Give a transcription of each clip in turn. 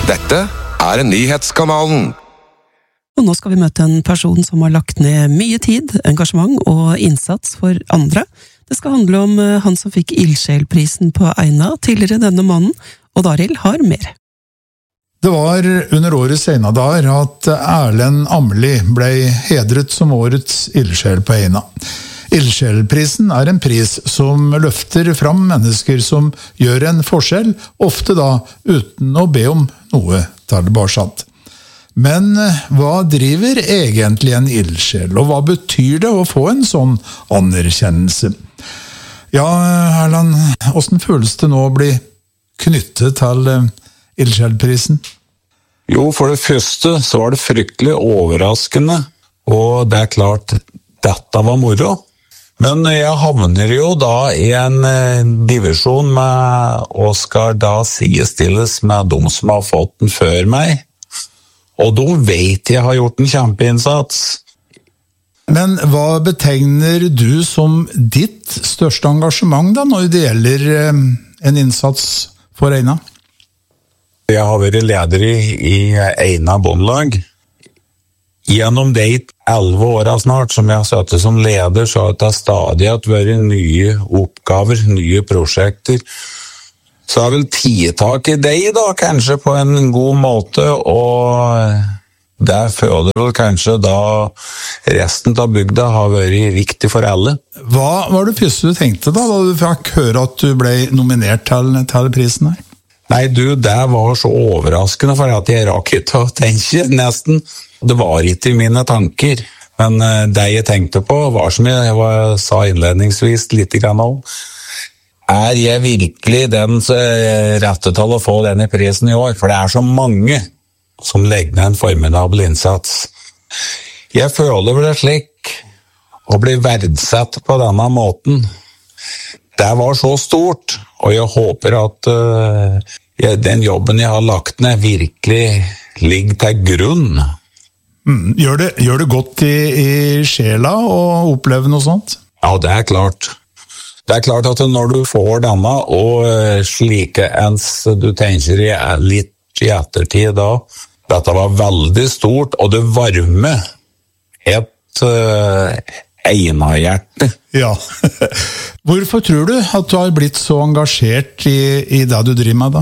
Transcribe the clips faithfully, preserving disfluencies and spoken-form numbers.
Dette er Nyhetskanalen. Og nå skal vi møte en person som har lagt ned mye tid, engasjement og innsats for andre. Det skal handle om han som fikk Ildsjelprisen på Eina tidligere denne måneden, og Daril har mer. Det var under årets Eina-dager at Erlend Amli ble hedret som årets ildsjel på Eina. Ildsjelprisen er en pris som løfter fram mennesker som gjør en forskjell, ofte da uten å be om noe tilbakesatt. Men hva driver egentlig en ildsjel, og hva betyr det å få en sånn anerkjennelse? Ja, Erland, hvordan føles det nå å bli knyttet til Ildsjelprisen? Jo, for det første så var det fryktelig overraskende, og det er klart, dette var moro. Men jeg havner jo da i en divisjon med, og skal da sidestilles med de som har fått den før meg. Og de vet jeg har gjort en kjempeinnsats. Men hva betegner du som ditt største engasjement da, når det gjelder en innsats for Eina? Jeg har vært leder i, i Eina Bondelag. Gjennom de elleve årene snart som jeg har sittet som leder, så har det stadig vært nye oppgaver, nye prosjekter. Så har vel tidtak i deg da, kanskje på en god måte, og det føler vel kanskje da resten av bygda har vært viktig for alle. Hva var det første du tenkte da, da du fikk høre at du ble nominert til, til prisen her? Nei, du, det var så overraskende for at jeg rakk ikke å tenke nesten. Det var ikke i mine tanker, men det jeg tenkte på var, som jeg var, sa innledningsvis litt grann om, er jeg virkelig den rette til å få denne prisen i år? For det er så mange som legger ned en formidabel innsats. Jeg føler det slik å bli verdsatt på denne måten. Det var så stort, og jeg håper at uh, jeg, den jobben jeg har lagt ned virkelig ligger til grunn. Mm, gjør, det, gjør det godt i, i sjela å oppleve noe sånt? Ja, det er klart. Det er klart at når du får denne, og uh, slike ens du tenker i litt i ettertid da, dette var veldig stort, og det varmer et uh, Eina-hjerte. Ja. Hvorfor tror du at du har blitt så engasjert i, i det du driver med da?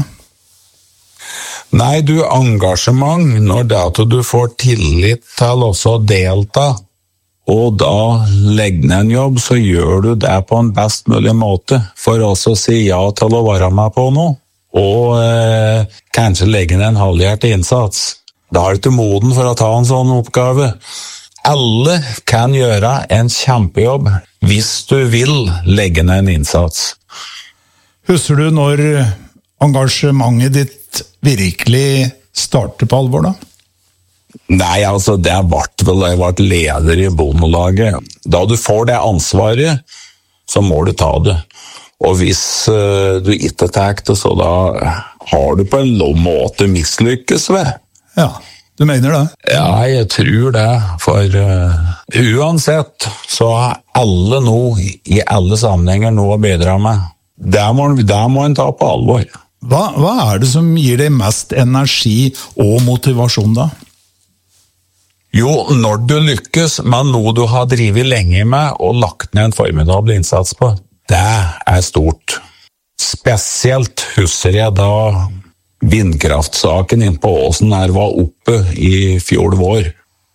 Nei, du, engasjement, når det at du får tillit til også å delta, og da legge ned en jobb, så gjør du det på en best mulig måte, for også å si ja til å være med på noe, og eh, kanskje legge ned en halvhjert innsats. Da er du ikke moden for å ta en sånn oppgave. Alle kan gjøre en kjempejobb hvis du vil legge ned en innsats. Husker du når engasjementet ditt virkelig starter på alvor da? Nei, altså det ble vel, jeg ble leder i Bondelaget. Da du får det ansvaret, så må du ta det. Og hvis uh, du ikke tar det, så da har du på en måte mislykkes ved. Ja. Du mener det? Ja, jeg tror det, for uh, uansett så har alle noe, i alle sammenhenger noe å bidra med. Det må, det må en ta på alvor. Hva, hva er det som gir deg mest energi og motivasjon da? Jo, når du lykkes med noe du har drivet lenge med og lagt ned en formidabel innsats på, det er stort. Spesielt husker jeg da vindkraftsaken inn på Åsen her var oppe i fjor vår,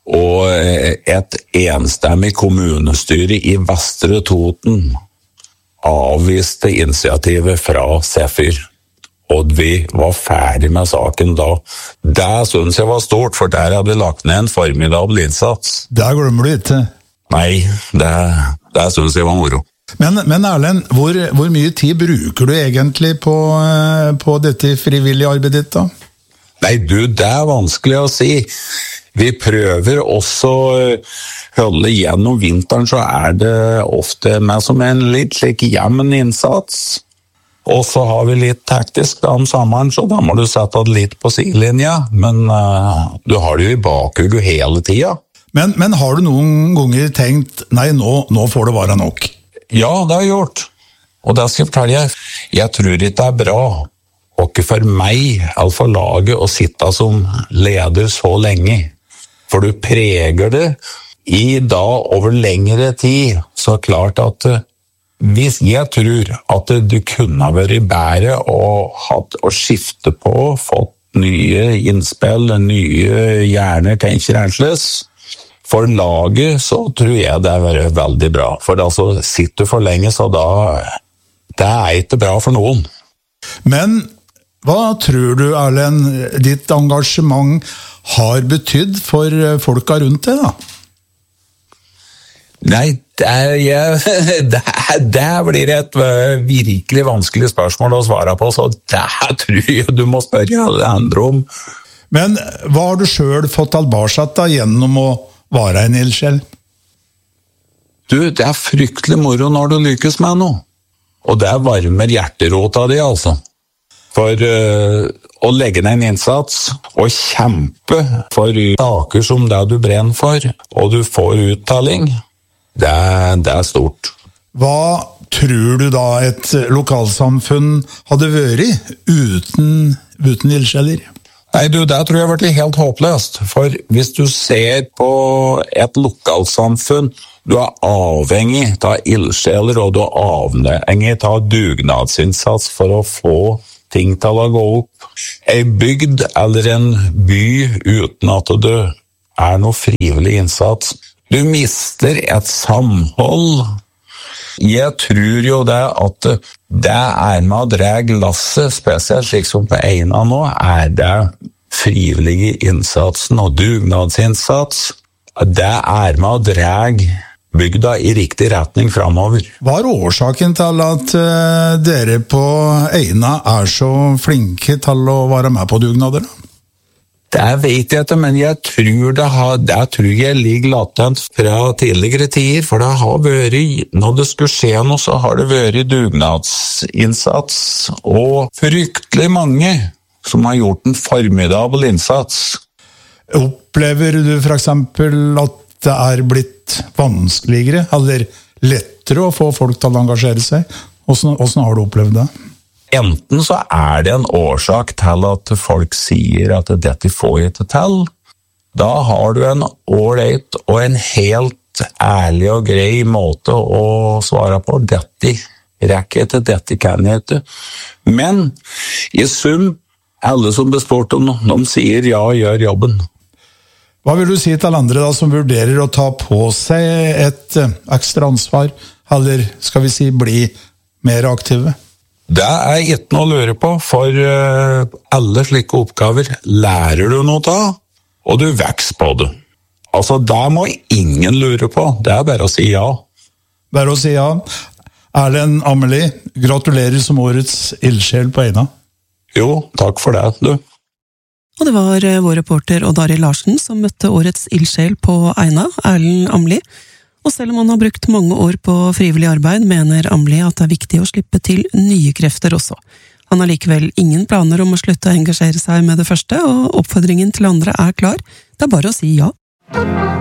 og et enstemmig kommunestyre i Vestre Toten avviste initiativet fra Sefyr, og vi var ferdig med saken da. Det synes jeg var stort, for der hadde vi lagt ned en formidabel innsats. Det glemmer du ikke. Nei, det, det synes jeg var moro. Men, men Erlend, hvor, hvor mye tid bruker du egentlig på, på dette frivillige arbeidet ditt da? Nei, du, det er vanskelig å si. Vi prøver også å holde gjennom vinteren, så er det ofte med som en litt slik jevn innsats. Og så har vi litt taktisk da om sommeren, så da må du sette det litt på sidelinja, men uh, du har det jo i bakhuget hele tiden. Men, men har du noen ganger tenkt, nei, nå, nå får det være nok? Ja, det har jeg gjort. Og det skal jeg fortelle deg, jeg tror ikke det er bra og ikke for meg, eller for laget, å sitte som leder så lenge. For du preger det i dag over lengre tid, så klart at hvis jeg tror at du kunne vært bedre og hatt å skifte på, fått nye innspill, nye hjerner, tenker annerledes, for laget så tror jeg det er veldig bra. For altså, sitter du for lenge, så da det er ikke bra for noen. Men hva tror du, Erlend, ditt engasjement har betydd for folka rundt deg da? Nei, det, jeg, det, det blir et virkelig vanskelig spørsmål å svare på, så det tror jeg du må spørre alle andre om. Men hva har du selv fått tilbake da gjennom å være en ildsjel? Du, det er fryktelig moro når du lykkes med noe. Og det varmer hjerterota di, altså. For uh, å legge ned en innsats og kjempe for saker som det du brenner for, og du får uttelling, det, det er stort. Hva tror du da et lokalsamfunn hadde vært uten, uten ildsjeler? Nei, du, det tror jeg har vært helt håpløst. For hvis du ser på et lokalsamfunn, du er avhengig av ildsjeler, og du er avhengig av dugnadsinnsats for å få ting til å gå opp. En bygd eller en by uten at det er noe frivillig innsats. Du mister et samhold. Jeg tror jo det at det er med å dra lasset, spesielt slik som på Eina nå, er det frivillige innsatsen og dugnadsinnsats. Det er med å dra bygda i riktig retning fremover. Hva er årsaken til at uh, dere på Eina er så flinke til å være med på dugnader? Det vet jeg ikke, men jeg tror det, har, det tror jeg ligger latent fra tidligere tider, for det har vært, når det skulle skje noe, så har det vært dugnadsinnsats, og fryktelig mange som har gjort en formidabel innsats. Opplever du for eksempel at det er blitt vanskeligere, eller lettere å få folk til å engasjere seg? Hvordan, hvordan har du opplevd det? Enten så er det en årsak til at folk sier at dette får jeg ikke til. Da har du en ålreit og en helt ærlig og grei måte å svare på. Dette rekker jeg ikke, dette kan jeg ikke. Men i sum, alle som blir spurt om noe, de sier ja, gjør jobben. Hva vil du si til andre da, som vurderer å ta på seg et ekstra ansvar, eller skal vi si bli mer aktive? Det er ikke noe å lure på, for alle slike oppgaver lærer du noe av, og du vokser på det. Altså, det må ingen lure på, det er bare å si ja. Bare å si ja. Erlend Amelie, gratulerer som årets ildsjel på Eina. Jo, takk for det, du. Og det var vår reporter Odd Arild Larsen som møtte årets ildsjel på Eina, Erlend Amelie. Og selv om han har brukt mange år på frivillig arbeid, mener Amelie at det er viktig å slippe til nye krefter også. Han har likevel ingen planer om å slutte å engasjere seg med det første, og oppfordringen til andre er klar. Det er bare å si ja.